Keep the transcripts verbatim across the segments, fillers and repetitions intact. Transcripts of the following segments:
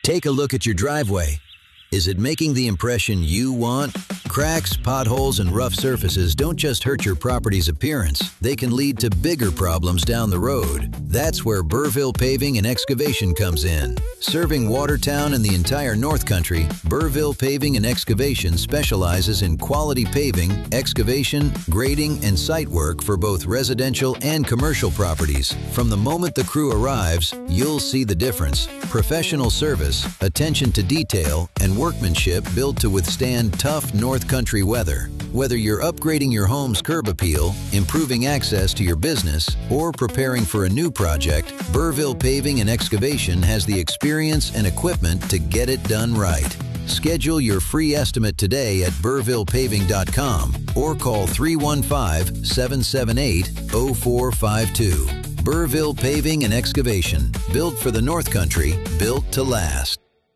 Take a look at your driveway. Is it making the impression you want? Cracks, potholes, and rough surfaces don't just hurt your property's appearance. They can lead to bigger problems down the road. That's where Burville Paving and Excavation comes in. Serving Watertown and the entire North Country, Burville Paving and Excavation specializes in quality paving, excavation, grading, and site work for both residential and commercial properties. From the moment the crew arrives, you'll see the difference. Professional service, attention to detail, and workmanship built to withstand tough North Country weather. Whether you're upgrading your home's curb appeal, improving access to your business, or preparing for a new project, Burville Paving and Excavation has the experience and equipment to get it done right. Schedule your free estimate today at burville paving dot com or call three one five, seven seven eight, zero four five two. Burville Paving and Excavation, built for the North Country, built to last.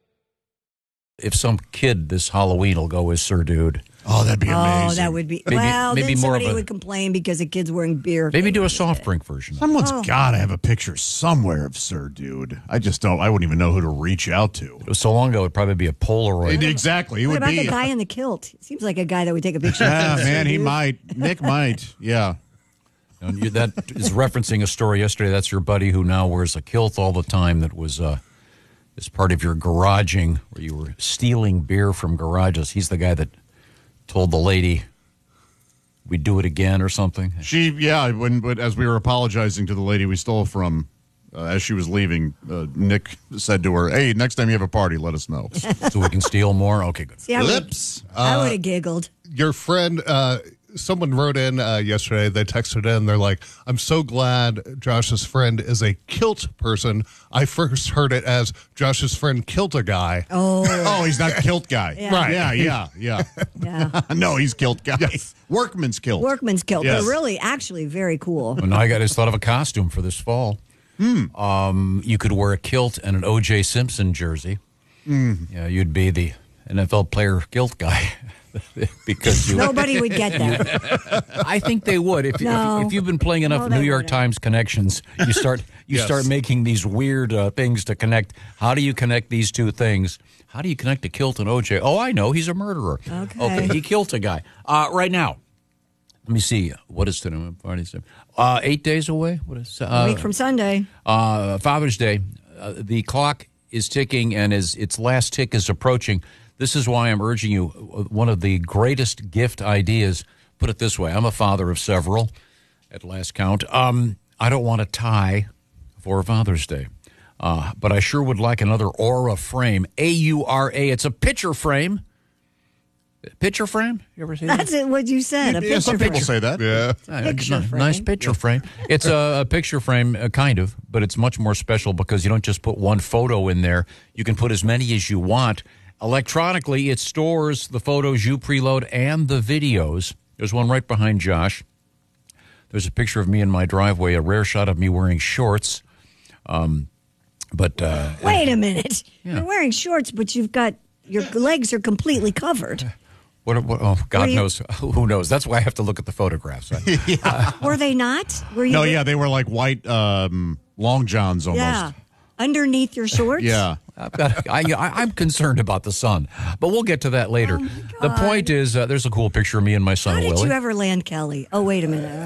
If some kid this Halloween will go as Sir Dude. Oh, that'd be amazing. Oh, that would be. Maybe- well, maybe then more of somebody a- would complain because a kid's wearing beer. Maybe do a soft drink version. Someone's Oh. got to have a picture somewhere of Sir Dude. I just don't. I wouldn't even know who to reach out to. It was so long ago, it would probably be a Polaroid. Exactly. It What would about be. the guy in the kilt? Seems like a guy that would take a picture. Yeah, of Sir man, he Dude. might. Nick might. Yeah. And you, that is referencing a story yesterday. That's your buddy who now wears a kilt all the time that was uh, as part of your garaging, where you were stealing beer from garages. He's the guy that told the lady we'd do it again or something. She, yeah, when but as we were apologizing to the lady we stole from, uh, as she was leaving, uh, Nick said to her, "Hey, next time you have a party, let us know." So we can steal more? Okay, good. See, I would, Lips. I Uh, would have giggled. your friend, uh, someone wrote in uh, yesterday, they texted in, they're like, I'm so glad Josh's friend is a kilt person. I first heard it as Josh's friend kilt a guy. Oh, Oh, he's not kilt guy. Yeah. Right. Yeah, yeah, yeah. yeah. No, he's kilt guy. Workman's kilt. Workman's kilt. Yes. They're really, actually very cool. Well, now I got just thought of a costume for this fall. Hmm. Um, you could wear a kilt and an O J Simpson jersey. Mm. Yeah, you'd be the N F L player kilt guy. Because you, Nobody would get that. I think they would. If, No. if, if you've been playing enough No, New they York wouldn't. Times connections, you start you Yes. start making these weird uh, things to connect. How do you connect these two things? How do you connect a kilt and O J? Oh, I know. He's a murderer. Okay. he killed a guy. Uh, right now, let me see. What is today? Party's uh, eight days away. What is uh, A week from Sunday. uh, Father's Day? Uh, the clock is ticking, and as its last tick is approaching. This is why I'm urging you, one of the greatest gift ideas, put it this way, I'm a father of several at last count. Um, I don't want a tie for Father's Day, uh, but I sure would like another Aura frame, A U R A. It's a picture frame. Picture frame? You ever see that? That's it, what you said. A Yeah, some picture people frame. say that. Yeah. Uh, Picture ni- frame. Nice picture frame. It's a, a picture frame, uh, kind of, but it's much more special because you don't just put one photo in there. You can put as many as you want. Electronically, it stores the photos you preload and the videos. There's one right behind Josh. There's a picture of me in my driveway, a rare shot of me wearing shorts. Um, but uh, Wait a minute. Yeah. You're wearing shorts, but you've got your legs are completely covered. what, what? Oh, God Were you- knows. Who knows? That's why I have to look at the photographs. Were they not? Were you? No, yeah, they were like white um, long johns almost. Yeah. Underneath your shorts? Yeah. I've got, I, I, I'm concerned about the sun, but we'll get to that later. The point is, uh, there's a cool picture of me and my son, How did Willie. you ever land Kelly? Oh, wait a minute.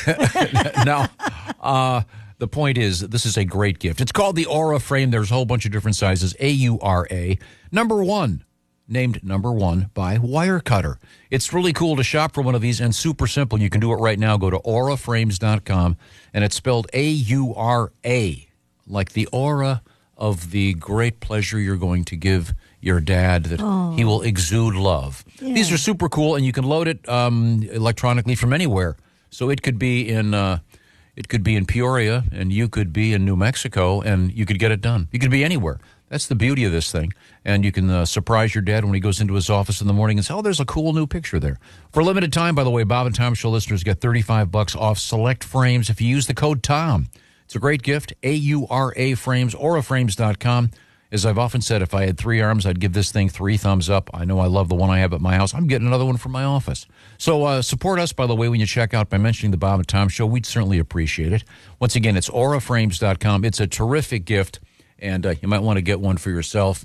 now, uh, the point is, this is a great gift. It's called the Aura Frame. There's a whole bunch of different sizes. A U R A. Number one, named number one by Wirecutter. It's really cool to shop for one of these and super simple. You can do it right now. Go to aura frames dot com, and it's spelled A U R A, like the aura of the great pleasure you're going to give your dad, that he will exude love. Yeah. These are super cool, and you can load it um, electronically from anywhere. So it could be in uh, it could be in Peoria, and you could be in New Mexico, and you could get it done. You could be anywhere. That's the beauty of this thing. And you can uh, surprise your dad when he goes into his office in the morning and say, oh, there's a cool new picture there. For a limited time, by the way, Bob and Tom Show listeners get thirty-five bucks off select frames if you use the code TOM. It's a great gift. A U R A frames, aura frames dot com. As I've often said, if I had three arms, I'd give this thing three thumbs up. I know I love the one I have at my house. I'm getting another one for my office. So uh, support us, by the way, when you check out by mentioning the Bob and Tom Show. We'd certainly appreciate it. Once again, it's aura frames dot com. It's a terrific gift, and uh, you might want to get one for yourself.